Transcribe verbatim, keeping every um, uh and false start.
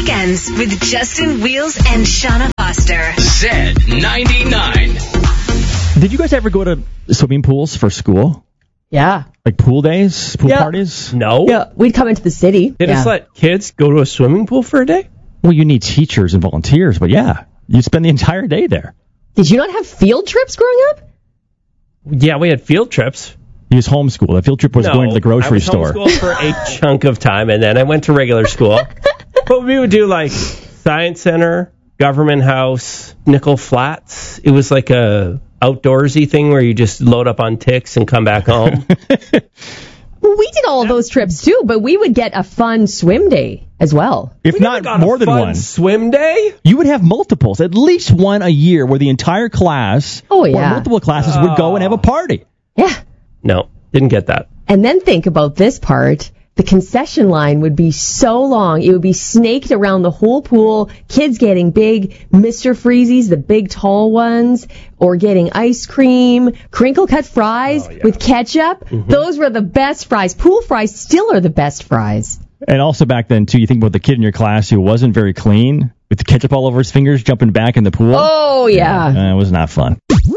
Weekends with Justin Wheels and Shauna Foster. Z ninety-nine. Did you guys ever go to swimming pools for school? Yeah. Like pool days, pool Yeah. parties? No. Yeah, we'd come into the city. They yeah. just let kids go to a swimming pool for a day? Well, you need teachers and volunteers, but yeah, you spend the entire day there. Did you not have field trips growing up? Yeah, we had field trips. You was homeschooled. The field trip was no, going to the grocery I was store. homeschooled for a chunk of time, and then I went to regular school. But we would do like Science Center, Government House, Nickel Flats. It was like a outdoorsy thing where you just load up on ticks and come back home. Well, we did all of those trips too, but we would get a fun swim day as well. If We not never got more a than fun one. swim day? You would have multiples, at least one a year where the entire class Oh, or yeah. multiple classes would go and have a party. Yeah. No, didn't get that. And then think about this part. The concession line would be so long. It would be snaked around the whole pool. Kids getting big Mister Freezies, the big tall ones, or getting ice cream, crinkle cut fries Oh, yeah. with ketchup. Mm-hmm. Those were the best fries. Pool fries still are the best fries. And also back then, too, you think about the kid in your class who wasn't very clean, with the ketchup all over his fingers, jumping back in the pool. Oh, yeah. Uh, it was not fun.